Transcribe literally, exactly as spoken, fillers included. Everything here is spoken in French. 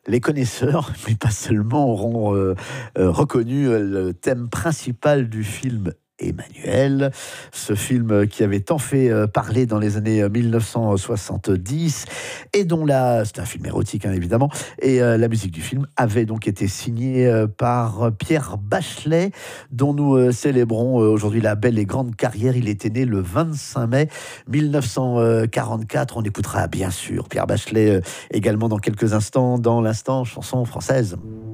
Les connaisseurs, mais pas seulement, auront euh, euh, reconnu euh, le thème principal du film Emmanuel, ce film qui avait tant fait euh, parler dans les années euh, mille neuf cent soixante-dix et dont la, c'est un film érotique hein, évidemment, et euh, la musique du film avait donc été signée euh, par Pierre Bachelet, dont nous euh, célébrons euh, aujourd'hui la belle et grande carrière. Il était né le vingt-cinq mai mille neuf cent quarante-quatre. On écoutera bien sûr Pierre Bachelet euh, également dans quelques instants dans l'instant chanson française.